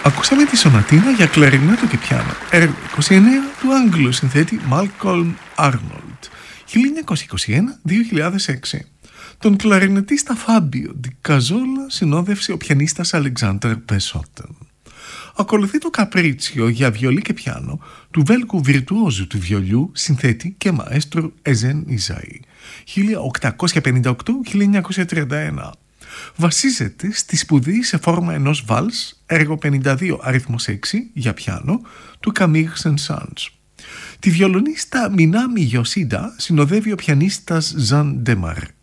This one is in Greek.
Ακούσαμε τη σονατίνα για κλαρινέτο και πιάνο, έργο 29 του Άγγλου συνθέτη Malcolm Arnold, 1921-2006. Τον κλαρινετίστα Φάμπιο Ντι Καζόλα συνόδευσε ο πιανίστας Αλεξάνδρ Μπεσότεν. Ακολουθεί το καπρίτσιο για βιολί και πιάνο του Βέλγου βιρτουόζου του βιολιού συνθέτη και μαέστρου Εζέν Ιζαή, 1858-1931. Βασίζεται στη σπουδή σε φόρμα ενός βάλς, έργο 52 αριθμός 6 για πιάνο του Καμίγ Σεν-Σάνς. Τη βιολονίστα Μινάμι Ιωσίντα συνοδεύει ο πιανίστας Ζαν Ντεμαρ.